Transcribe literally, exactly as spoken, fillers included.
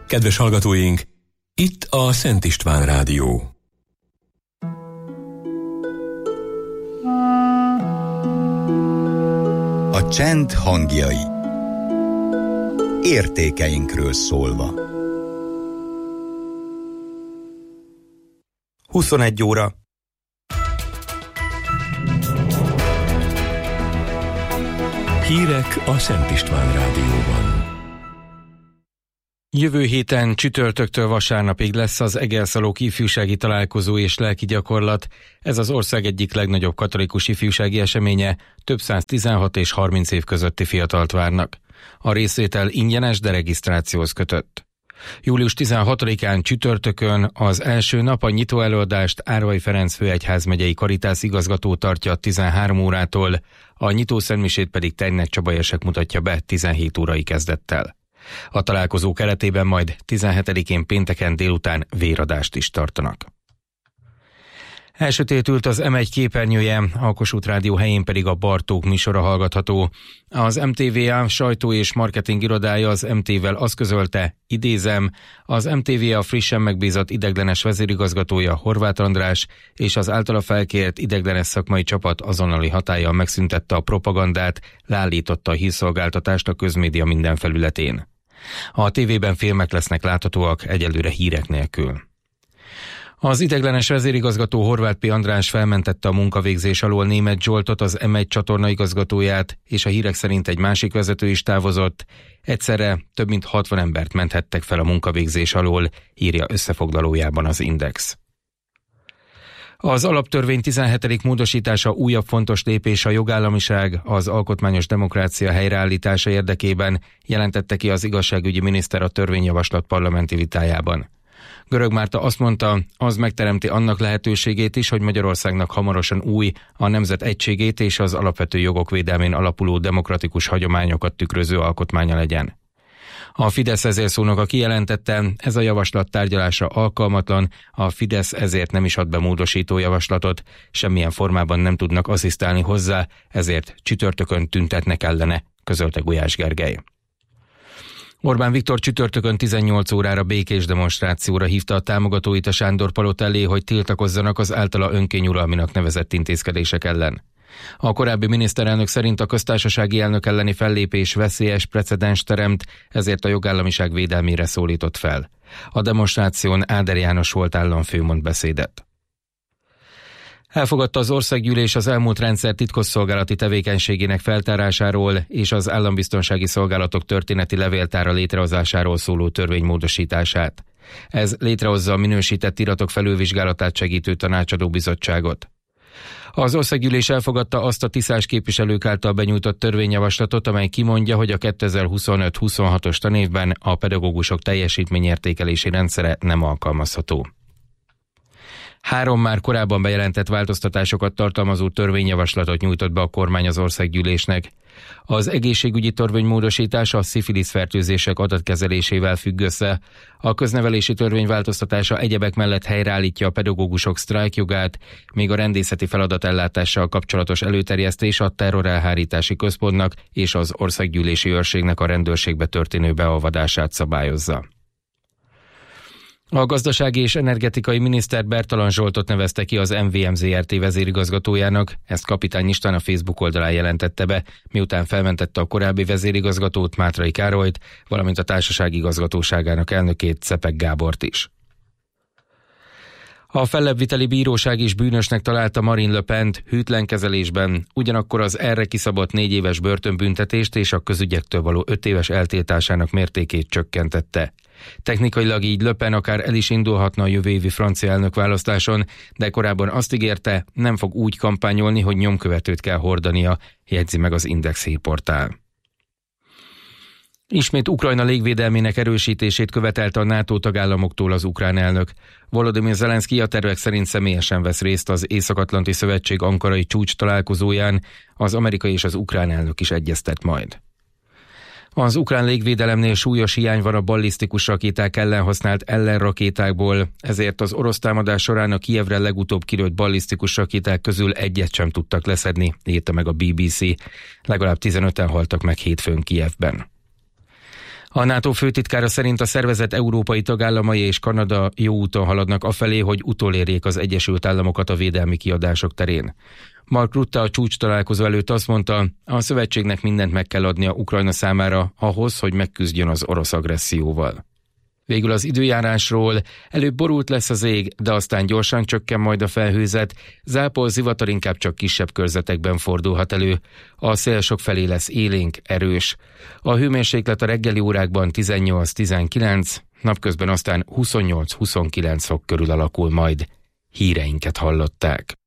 Kedves hallgatóink, itt a Szent István Rádió. A csend hangjai. Értékeinkről szólva. huszonegy óra. Hírek a Szent István Rádióban. Jövő héten csütörtöktől vasárnapig lesz az Egerszalók ifjúsági találkozó és lelki gyakorlat. Ez az ország egyik legnagyobb katolikus ifjúsági eseménye, több száz tizenhat és harminc év közötti fiatalt várnak. A részvétel ingyenes, de regisztrációhoz kötött. július tizenhatodikán csütörtökön az első nap a nyitó előadást Árvai Ferenc főegyházmegyei Karitász igazgató tartja tizenhárom órától, a nyitó szentmisét pedig Tennek Csaba érsek mutatja be tizenhét órai kezdettel. A találkozó keretében majd tizenhetedikén pénteken délután véradást is tartanak. Elsötétült az em egy képernyője, a Kossuth Rádió helyén pedig a Bartók műsora hallgatható. Az em té vé á sajtó és marketing irodája az em té-vel azt közölte, idézem, az em té vé á frissen megbízott ideiglenes vezérigazgatója Horváth András és az általa felkért ideiglenes szakmai csapat azonnali hatállyal megszüntette a propagandát, leállította a hírszolgáltatást a közmédia minden felületén. A tévében filmek lesznek láthatóak, egyelőre hírek nélkül. Az ideiglenes vezérigazgató Horváth P. András felmentette a munkavégzés alól Németh Zsoltot, az em egy csatorna igazgatóját, és a hírek szerint egy másik vezető is távozott. Egyszerre több mint hatvan embert menthettek fel a munkavégzés alól, írja összefoglalójában az Index. Az alaptörvény tizenhetedik módosítása újabb fontos lépés a jogállamiság, az alkotmányos demokrácia helyreállítása érdekében, jelentette ki az igazságügyi miniszter a törvényjavaslat parlamenti vitájában. Görög Márta azt mondta, az megteremti annak lehetőségét is, hogy Magyarországnak hamarosan új, a nemzet egységét és az alapvető jogok védelmén alapuló demokratikus hagyományokat tükröző alkotmánya legyen. A Fidesz vezérszónoka kijelentette, ez a javaslat tárgyalásra alkalmatlan, a Fidesz ezért nem is ad be módosító javaslatot, semmilyen formában nem tudnak asszisztálni hozzá, ezért csütörtökön tüntetnek ellene, közölte Gulyás Gergely. Orbán Viktor csütörtökön tizennyolc órára békés demonstrációra hívta a támogatóit a Sándor-palota elé, hogy tiltakozzanak az általa önkényuralminak nevezett intézkedések ellen. A korábbi miniszterelnök szerint a köztársasági elnök elleni fellépés veszélyes precedens teremt, ezért a jogállamiság védelmére szólított fel. A demonstráción Áder János volt államfő mond beszédet. Elfogadta az országgyűlés az elmúlt rendszer titkosszolgálati tevékenységének feltárásáról és az állambiztonsági szolgálatok történeti levéltára létrehozásáról szóló törvény módosítását. Ez létrehozza a minősített iratok felülvizsgálatát segítő tanácsadó bizottságot. Az országgyűlés elfogadta azt a tiszás képviselők által benyújtott törvényjavaslatot, amely kimondja, hogy a kétezer-huszonöt huszonhatos tanévben a pedagógusok teljesítményértékelési rendszere nem alkalmazható. Három már korábban bejelentett változtatásokat tartalmazó törvényjavaslatot nyújtott be a kormány az országgyűlésnek. Az egészségügyi törvény módosítása a szifilisz fertőzések adatkezelésével függ össze. A köznevelési törvény változtatása egyebek mellett helyreállítja a pedagógusok sztrájkjogát, még a rendészeti feladatellátással kapcsolatos előterjesztés a terrorelhárítási központnak és az országgyűlési őrségnek a rendőrségbe történő beavatását szabályozza. A gazdasági és energetikai miniszter Bertalan Zsoltot nevezte ki az em vé em zé er té vezérigazgatójának, ezt Kapitány István a Facebook oldalán jelentette be, miután felmentette a korábbi vezérigazgatót, Mátrai Károlyt, valamint a társaság igazgatóságának elnökét, Czepek Gábort is. A fellebbviteli bíróság is bűnösnek találta Marine Le Pent hűtlen kezelésben, ugyanakkor az erre kiszabott négy éves börtönbüntetést és a közügyektől való öt éves eltiltásának mértékét csökkentette. Technikailag így Le Pen akár el is indulhatna a jövő évi francia elnökválasztáson, de korábban azt ígérte, nem fog úgy kampányolni, hogy nyomkövetőt kell hordania, jegyzi meg az Index hírportál. Ismét Ukrajna légvédelmének erősítését követelte a NATO tagállamoktól az ukrán elnök. Volodymyr Zelenszky a tervek szerint személyesen vesz részt az Észak-Atlanti Szövetség ankarai csúcs találkozóján, az amerikai és az ukrán elnök is egyeztet majd. Az ukrán légvédelemnél súlyos hiány van a ballisztikus rakéták ellen használt ellenrakétákból, ezért az orosz támadás során a Kijevre legutóbb kilőtt ballisztikus rakéták közül egyet sem tudtak leszedni, írta meg a bé bé cé. Legalább tizenöten haltak meg hétfőn Kijevben. A NATO főtitkára szerint a szervezet európai tagállamai és Kanada jó úton haladnak afelé, hogy utolérjék az Egyesült Államokat a védelmi kiadások terén. Mark Rutte a csúcs találkozó előtt azt mondta, a szövetségnek mindent meg kell adnia Ukrajna számára ahhoz, hogy megküzdjön az orosz agresszióval. Végül az időjárásról: előbb borult lesz az ég, de aztán gyorsan csökken majd a felhőzet, zápor, zivatar inkább csak kisebb körzetekben fordulhat elő. A szél sokfelé lesz élénk, erős. A hőmérséklet a reggeli órákban tizennyolc-tizenkilenc, napközben aztán huszonnyolc-huszonkilenc fok körül alakul majd. Híreinket hallották.